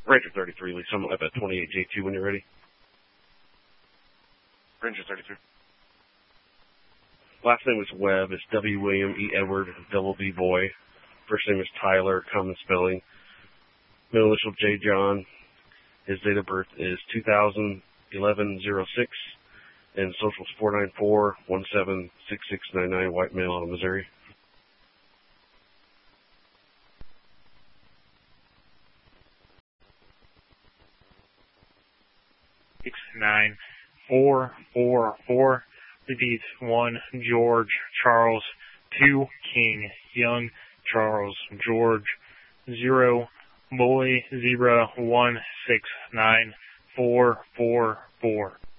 Ranger 33, Lee. Someone up at 28J2 when you're ready. Ranger 33. Last name is Webb. It's W. William E. Edward, double B boy. First name is Tyler, common spelling. Middle initial J. John. His date of birth is 2011-06, and social is 494-176699, white male out of Missouri. Six 9444. Repeat 1 George Charles 2 King Young Charles George 0 Boy 0169 444.